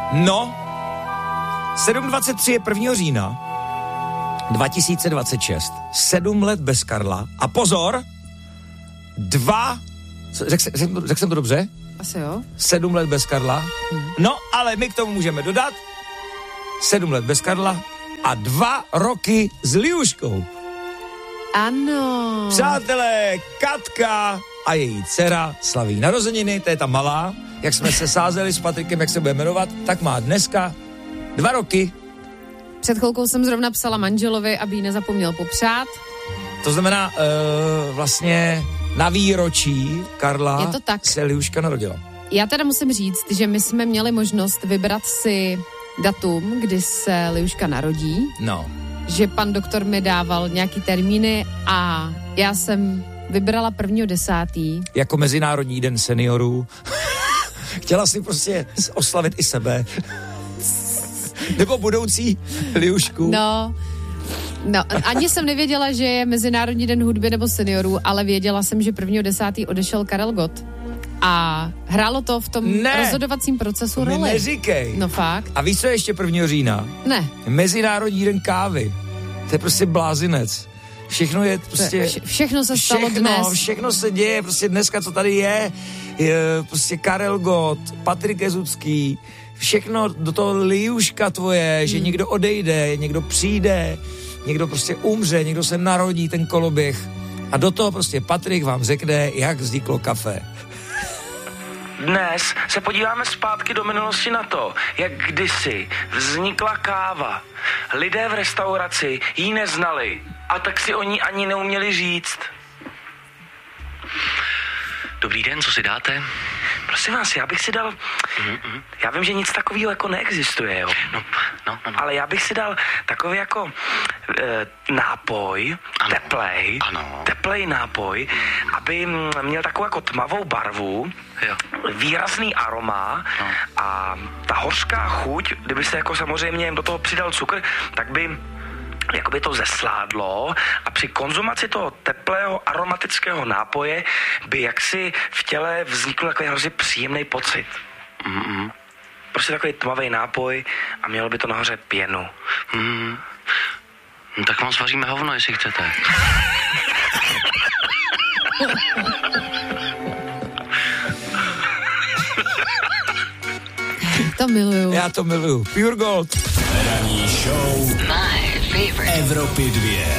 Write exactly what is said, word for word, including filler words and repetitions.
No, sedm dvacet tři je prvního října dva tisíce dvacet šest. Sedm let bez Karla. A pozor, dva... Řekl řek, řek, řek jsem to dobře? Asi jo. Sedm let bez Karla. Hmm. No, ale my k tomu můžeme dodat sedm let bez Karla a dva roky s Liuškou. Ano. Přátelé, Katka a její dcera slaví narozeniny, to je ta malá, jak jsme se sázeli s Patrikem, jak se bude jmenovat, tak má dneska dva roky. Před chvilkou jsem zrovna psala manželovi, aby ji nezapomněl popřát. To znamená, uh, vlastně na výročí Karla je to tak. Se Liuška narodila. Já teda musím říct, že my jsme měli možnost vybrat si datum, kdy se Liuška narodí. No. Že pan doktor mi dával nějaký termíny a já jsem vybrala prvního desátý. Jako Mezinárodní den seniorů. Chtěla si prostě oslavit i sebe. Nebo budoucí Liušku. No, no, ani jsem nevěděla, že je Mezinárodní den hudby nebo seniorů, ale věděla jsem, že prvního desátý odešel Karel Gott. A hrálo to v tom ne, rozhodovacím procesu roli. Ne, neříkej. No fakt. A víš, co je ještě prvního října? Ne. Mezinárodní den kávy. To je prostě blázinec. Všechno je prostě... Vše, všechno se stalo všechno, dnes. Všechno se děje, prostě dneska, co tady je, je prostě Karel Gott, Patrik Jezucký, všechno do toho Liuška tvoje, hmm. že někdo odejde, někdo přijde, někdo prostě umře, někdo se narodí, ten koloběh. A do toho prostě Patrik vám řekne, jak vzniklo kafe. Dnes se podíváme zpátky do minulosti na to, jak kdysi vznikla káva. Lidé v restauraci ji neznali a tak si o ní ani neuměli říct. Dobrý den, co si dáte? Prosím vás, já bych si dal... Mm-hmm. Já vím, že nic takového jako neexistuje, jo. No, no, no, no. Ale já bych si dal takový jako e, nápoj, ano. teplej, ano. teplej nápoj, aby měl takovou jako tmavou barvu, jo. výrazný aroma no. a ta hořká chuť, kdyby se jako samozřejmě do toho přidal cukr, tak by jakoby to zesládlo a při konzumaci toho teplého aromatického nápoje by jaksi v těle vznikl takový hrozně příjemný pocit. Mm-mm. Prostě takový tmavý nápoj a mělo by to nahoře pěnu. Mm. No, tak vám svaříme hovno, jestli chcete. To miluju. Já to miluju. Pure Gold. Ranní show My favorite. Evropy dvě.